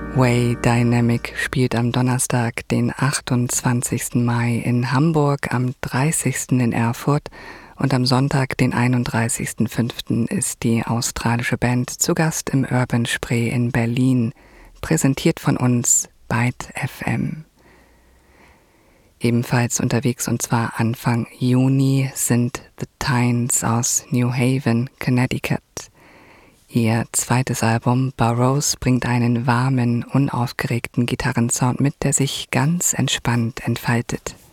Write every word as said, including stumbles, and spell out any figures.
Way Dynamic spielt am Donnerstag, den achtundzwanzigsten Mai in Hamburg, am dreißigsten in Erfurt und am Sonntag, den einunddreißigsten fünften ist die australische Band zu Gast im Urban Spree in Berlin, präsentiert von uns Byte F M. Ebenfalls unterwegs und zwar Anfang Juni sind The Tynes aus New Haven, Connecticut. Ihr zweites Album Burroughs bringt einen warmen, unaufgeregten Gitarrensound mit, der sich ganz entspannt entfaltet.